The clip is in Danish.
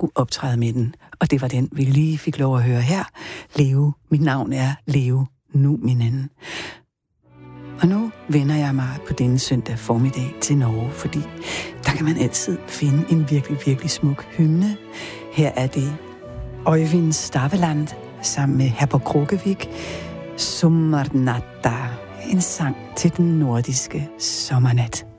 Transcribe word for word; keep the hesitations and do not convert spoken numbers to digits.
skulle optræde med den. Og det var den, vi lige fik lov at høre her. Leo. Mit navn er Leo Numinen. Og nu vender jeg mig på denne søndag formiddag til Norge, fordi der kan man altid finde en virkelig, virkelig smuk hymne. Her er det Øyvind Staveland sammen med Herbert Krogevik, Sommarnatta, en sang til den nordiske sommernat.